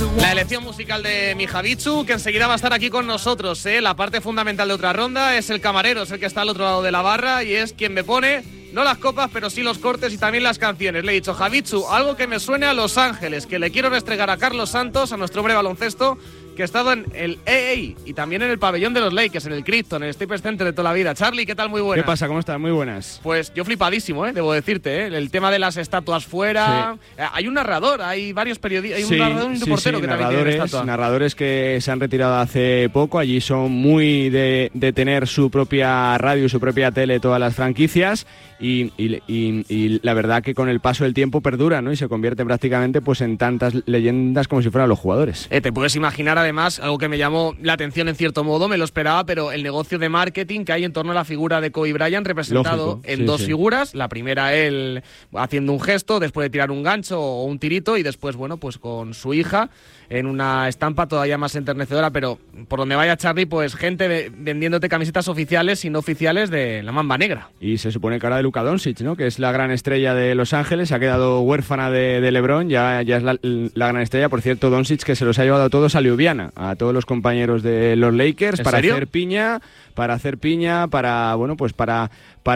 La elección musical de Mija Bichu, que enseguida va a estar aquí con nosotros, ¿eh? La parte fundamental de otra ronda es el camarero, es el que está al otro lado de la barra y es quien me pone, no las copas, pero sí los cortes y también las canciones. Le he dicho, Javichu, algo que me suene a Los Ángeles, que le quiero restregar a Carlos Santos, a nuestro hombre baloncesto, que ha estado en el AA y también en el pabellón de los Lakers, en el Krypton, en el Staples Center de toda la vida. Charlie, ¿qué tal? Muy buenas. ¿Qué pasa? ¿Cómo estás? Muy buenas. Pues yo flipadísimo, debo decirte, el tema de las estatuas fuera. Sí. Hay un narrador, hay varios periodistas, hay un narrador y un reportero que también tiene estatua. Narradores que se han retirado hace poco, allí son muy de tener su propia radio, su propia tele, todas las franquicias y la verdad que con el paso del tiempo perdura, ¿no? Y se convierte prácticamente pues en tantas leyendas como si fueran los jugadores. Te puedes imaginar además algo que me llamó la atención en cierto modo, me lo esperaba, pero el negocio de marketing que hay en torno a la figura de Kobe Bryant representado en dos figuras. La primera él haciendo un gesto después de tirar un gancho o un tirito y después, bueno, pues con su hija en una estampa todavía más enternecedora, pero por donde vaya Charlie, pues gente vendiéndote camisetas oficiales y no oficiales de la Mamba Negra. Y se supone que ahora de Luka Doncic, ¿no? Que es la gran estrella de Los Ángeles, se ha quedado huérfana de LeBron, ya es la gran estrella. Por cierto, Doncic que se los ha llevado a todos a Ljubljana, a todos los compañeros de los Lakers para hacer piña, para bueno, pues para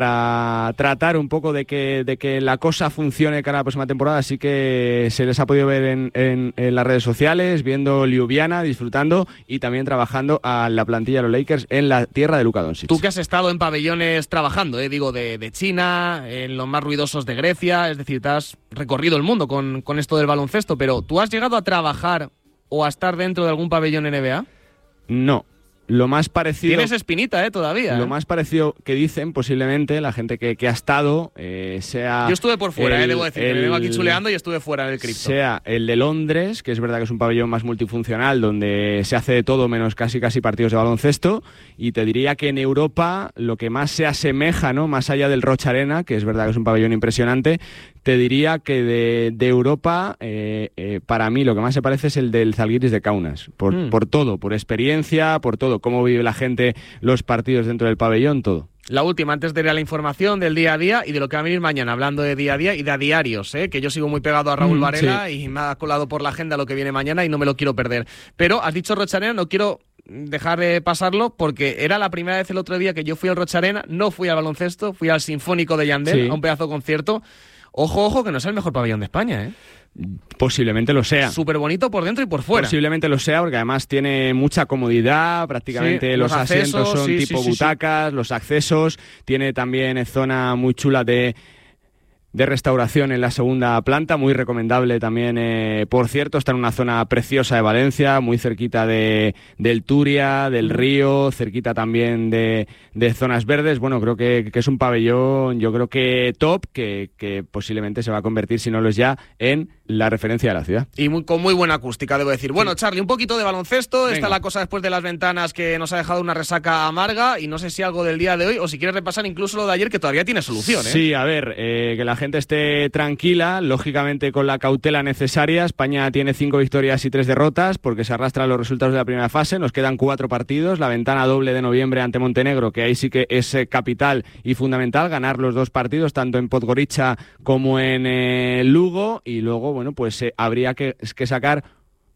tratar un poco de que la cosa funcione cara a la próxima temporada. Así que se les ha podido ver en las redes sociales, viendo Ljubljana, disfrutando y también trabajando a la plantilla de los Lakers en la tierra de Luka Doncic. Tú que has estado en pabellones trabajando, digo, de China, en los más ruidosos de Grecia, es decir, te has recorrido el mundo con esto del baloncesto, pero ¿tú has llegado a trabajar o a estar dentro de algún pabellón NBA? No. Lo más parecido... Tienes espinita, todavía. Lo más parecido que dicen, posiblemente, la gente que ha estado, sea... Yo estuve por fuera, debo decir, me vengo aquí chuleando y estuve fuera del Krypton. Sea el de Londres, que es verdad que es un pabellón más multifuncional, donde se hace de todo menos casi partidos de baloncesto, y te diría que en Europa lo que más se asemeja, ¿no? Más allá del Roch Arena, que es verdad que es un pabellón impresionante, te diría que de Europa, para mí lo que más se parece es el del Zalgiris de Kaunas, por todo, por experiencia, por todo, cómo vive la gente los partidos dentro del pabellón, todo. La última, antes de ir a la información del día a día y de lo que va a venir mañana, hablando de día a día y de a diarios, que yo sigo muy pegado a Raúl Varela y me ha colado por la agenda lo que viene mañana y no me lo quiero perder. Pero has dicho Roch Arena, no quiero dejar de pasarlo porque era la primera vez el otro día que yo fui al Roch Arena, no fui al baloncesto, fui al Sinfónico de Yandel, a un pedazo de concierto. Ojo, que no es el mejor pabellón de España, Posiblemente lo sea. Súper bonito por dentro y por fuera. Posiblemente lo sea, porque además tiene mucha comodidad, prácticamente los asientos son tipo butacas, los accesos, tiene también zona muy chula de restauración en la segunda planta, muy recomendable también, por cierto, está en una zona preciosa de Valencia, muy cerquita del Turia, del río, cerquita también de zonas verdes. Bueno, creo que es un pabellón, yo creo que top, que posiblemente se va a convertir, si no lo es ya, en la referencia de la ciudad. Y con muy buena acústica, debo decir. Bueno, Charlie, un poquito de baloncesto. Venga. Está la cosa después de las ventanas que nos ha dejado una resaca amarga y no sé si algo del día de hoy o si quieres repasar incluso lo de ayer que todavía tiene solución. Sí, a ver, que la gente esté tranquila, lógicamente con la cautela necesaria. España tiene 5 victorias y 3 derrotas porque se arrastran los resultados de la primera fase. Nos quedan 4 partidos. La ventana doble de noviembre ante Montenegro, que ahí sí que es capital y fundamental ganar los 2 partidos, tanto en Podgorica como en Lugo. Y luego, bueno, pues habría que sacar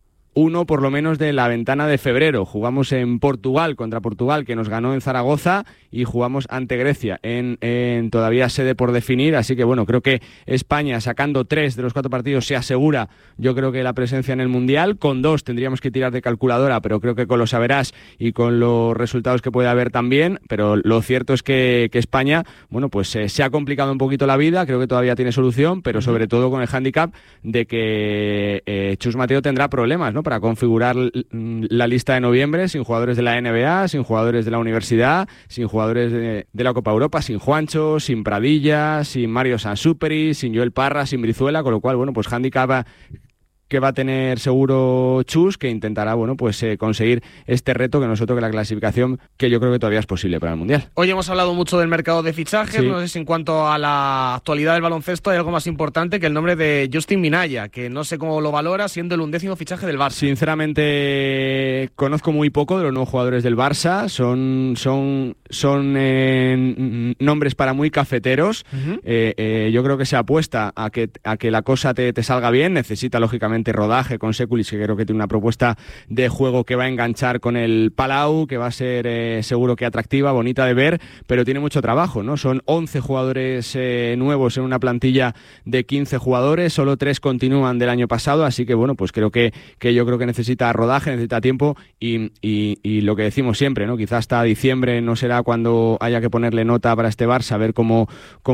uno por lo menos de la ventana de febrero. Jugamos en Portugal contra Portugal, que nos ganó en Zaragoza, y jugamos ante Grecia en todavía sede por definir. Así que bueno, creo que España sacando 3 de los 4 partidos se asegura, yo creo que la presencia en el Mundial. Con 2 tendríamos que tirar de calculadora, pero creo que con los averás y con los resultados que puede haber también. Pero lo cierto es que España, bueno, pues se ha complicado un poquito la vida. Creo que todavía tiene solución, pero sobre todo con el hándicap de que Chus Mateo tendrá problemas, ¿no?, para configurar la lista de noviembre sin jugadores de la NBA, sin jugadores de la universidad, sin jugadores de la Copa Europa, sin Juancho, sin Pradilla, sin Mario Sansuperi, sin Joel Parra, sin Brizuela, con lo cual, bueno, pues hándicap que va a tener seguro Chus, que intentará, bueno, pues conseguir este reto que no es otro que la clasificación, que yo creo que todavía es posible para el Mundial. Hoy hemos hablado mucho del mercado de fichajes, no sé si en cuanto a la actualidad del baloncesto hay algo más importante que el nombre de Justin Minaya, que no sé cómo lo valora siendo el 11º fichaje del Barça. Sinceramente conozco muy poco de los nuevos jugadores del Barça, son nombres para muy cafeteros. Yo creo que se apuesta a que la cosa te salga bien, necesita lógicamente lógicamente rodaje con Sekulic, que creo que tiene una propuesta de juego que va a enganchar con el Palau, que va a ser seguro que atractiva, bonita de ver, pero tiene mucho trabajo, ¿no? Son 11 jugadores nuevos en una plantilla de 15 jugadores, solo 3 continúan del año pasado, así que bueno, pues yo creo que necesita rodaje, necesita tiempo y lo que decimos siempre, ¿no? Quizás hasta diciembre no será cuando haya que ponerle nota para este Barça, a ver cómo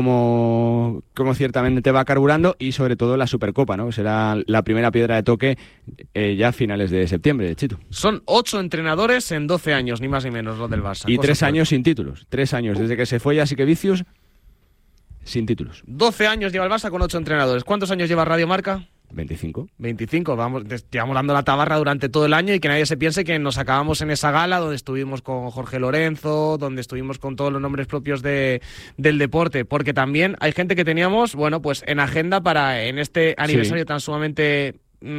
ciertamente te va carburando, y sobre todo la Supercopa, ¿no? Será la primera piedra de toque ya a finales de septiembre, Chito. Son 8 entrenadores en 12 años, ni más ni menos, los del Barça. Y 3 años sin títulos. 3 años desde que se fue Jasikevičius sin títulos. 12 años lleva el Barça con 8 entrenadores. ¿Cuántos años lleva Radio Marca? 25. Llevamos dando la tabarra durante todo el año, y que nadie se piense que nos acabamos en esa gala donde estuvimos con Jorge Lorenzo, donde estuvimos con todos los nombres propios del deporte, porque también hay gente que teníamos, bueno, pues en agenda en este aniversario tan sumamente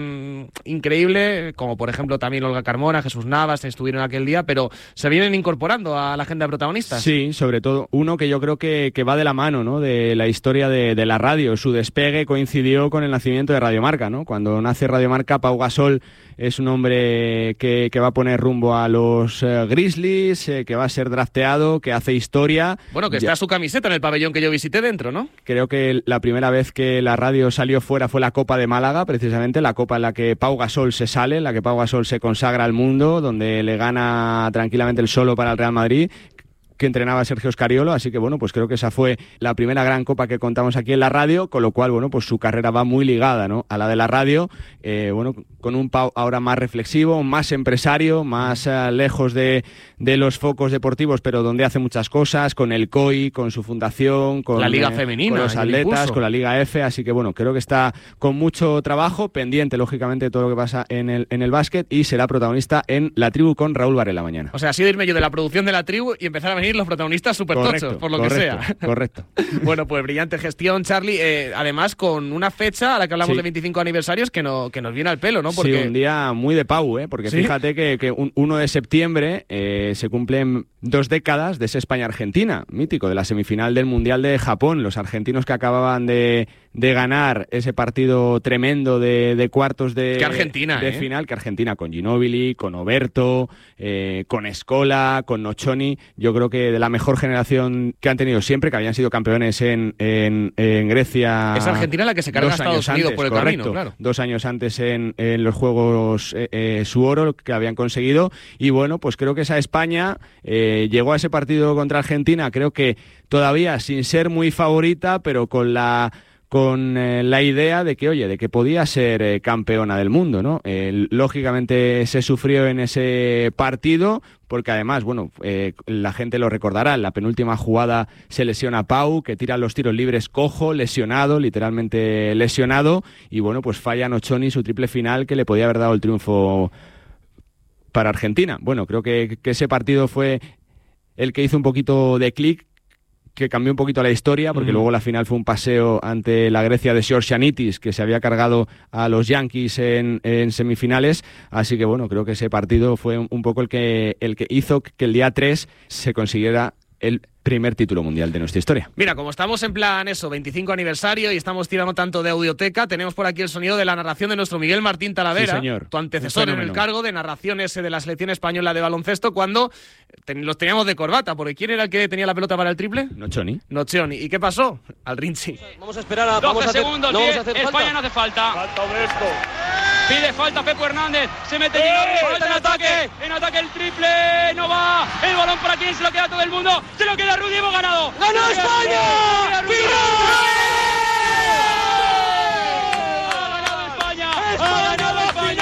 increíble, como por ejemplo también Olga Carmona, Jesús Navas estuvieron aquel día, pero se vienen incorporando a la agenda de protagonistas. Sí, sobre todo uno que yo creo que va de la mano, ¿no? De la historia de la radio. Su despegue coincidió con el nacimiento de Radio Marca, ¿no? Cuando nace Radio Marca, Pau Gasol es un hombre que va a poner rumbo a los Grizzlies, que va a ser drafteado, que hace historia. Bueno, que está su camiseta en el pabellón que yo visité dentro, ¿no? Creo que la primera vez que la radio salió fuera fue la Copa de Málaga, precisamente, la Copa en la que Pau Gasol se sale, en la que Pau Gasol se consagra al mundo, donde le gana tranquilamente el solo para el Real Madrid, que entrenaba Sergio Scariolo, así que bueno, pues creo que esa fue la primera gran copa que contamos aquí en la radio, con lo cual, bueno, pues su carrera va muy ligada, ¿no?, a la de la radio, bueno, con un Pau ahora más reflexivo, más empresario, más lejos de los focos deportivos, pero donde hace muchas cosas, con el COI, con su fundación, con la Liga Femenina, con los atletas, con la Liga F, así que bueno, creo que está con mucho trabajo, pendiente, lógicamente, de todo lo que pasa en el básquet, y será protagonista en La Tribu con Raúl Varela mañana. O sea, ha sido irme yo de la producción de La Tribu y empezar a venir los protagonistas súper tochos, por lo que sea. Correcto. Bueno, pues brillante gestión, Charlie. Además, con una fecha a la que hablamos de 25 aniversarios que nos viene al pelo, ¿no? Porque... Sí, un día muy de Pau, porque ¿sí? Fíjate que un 1 de septiembre se cumplen 2 décadas de ese España-Argentina, mítico, de la semifinal del Mundial de Japón. Los argentinos que acababan de ganar ese partido tremendo de cuartos de final, que Argentina con Ginóbili, con Oberto, con Scola, con Noccioni, yo creo que de la mejor generación que han tenido siempre, que habían sido campeones en Grecia. Es Argentina la que se carga a Estados Unidos por el camino, claro. 2 años antes en los Juegos su oro que habían conseguido, y bueno, pues creo que esa España llegó a ese partido contra Argentina, creo que todavía sin ser muy favorita, pero con la idea de que, oye, de que podía ser campeona del mundo, ¿no? Lógicamente se sufrió en ese partido, porque además, bueno, la gente lo recordará, en la penúltima jugada se lesiona Pau, que tira los tiros libres cojo, lesionado, literalmente lesionado, y bueno, pues falla Noccioni su triple final que le podía haber dado el triunfo para Argentina. Bueno, creo que ese partido fue el que hizo un poquito de clic, que cambió un poquito la historia, porque luego la final fue un paseo ante la Grecia de Georgianitis, que se había cargado a los Yankees en semifinales, así que bueno, creo que ese partido fue un poco el que hizo que el día 3 se consiguiera el primer título mundial de nuestra historia. Mira, como estamos en plan 25 aniversario y estamos tirando tanto de audioteca, tenemos por aquí el sonido de la narración de nuestro Miguel Martín Talavera, sí, señor, tu antecesor en el cargo de narraciones de la selección española de baloncesto, cuando los teníamos de corbata, porque ¿quién era el que tenía la pelota para el triple? Noccioni. ¿Y qué pasó? Al Rinchi. Vamos a esperar a 12 segundos, no vamos a hacer España no hace falta. Falta Oberto. Pide falta Pepo Hernández, se mete falta en ataque el triple, no va, el balón para quién, se lo queda todo el mundo, se lo queda Rudy, hemos ganado. ¡Ganó España! ¡Ha ganado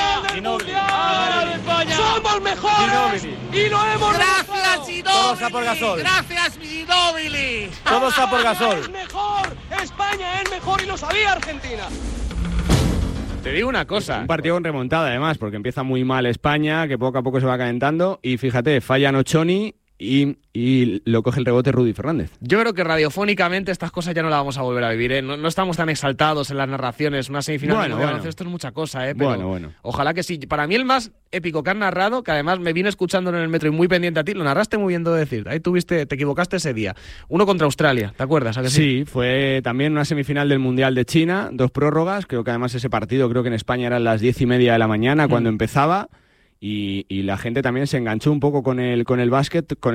España! ¡Somos mejores! ¡Y lo hemos ¡Gracias, Ginóbili! Todos a por Gasol. ¡Gracias, Ginóbili! Todos a por Gasol. Es mejor, España es mejor y lo sabía Argentina. Te digo una cosa. Un partido con remontada, además, porque empieza muy mal España, que poco a poco se va calentando, y fíjate, falla Noccioni, y lo coge el rebote Rudy Fernández. Yo creo que radiofónicamente estas cosas ya no las vamos a volver a vivir, ¿eh? No estamos tan exaltados en las narraciones. Una semifinal de baloncesto es mucha cosa, ¿eh? Pero bueno. Ojalá que sí. Para mí el más épico que han narrado, que además me vine escuchándolo en el metro y muy pendiente a ti, lo narraste muy bien, debo decir. Ahí te equivocaste ese día. Uno contra Australia, ¿te acuerdas? ¿A que sí? Sí, fue también una semifinal del Mundial de China, 2 prórrogas. Creo que además ese partido, creo que en España eran las 10:30 de la mañana cuando empezaba. Y la gente también se enganchó un poco con el básquet, con